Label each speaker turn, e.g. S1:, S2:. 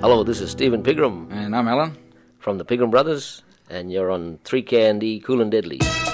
S1: Hello, this is Stephen Pigram
S2: And I'm Alan.
S1: from the Pigram Brothers, and you're on 3KND Cool and Deadly.